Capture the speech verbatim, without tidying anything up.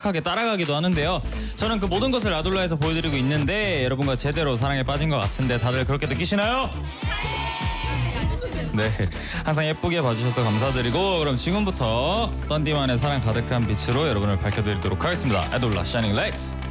하게 따라가기도 하는데요. 저는 그 모든 것을 라돌라에서 보여드리고 있는데 여러분과 제대로 사랑에 빠진 것 같은데 다들 그렇게 느끼시나요? 네, 항상 예쁘게 봐주셔서 감사드리고 그럼 지금부터 던디만의 사랑 가득한 빛으로 여러분을 밝혀드리도록 하겠습니다. 에돌라 Shining Lights.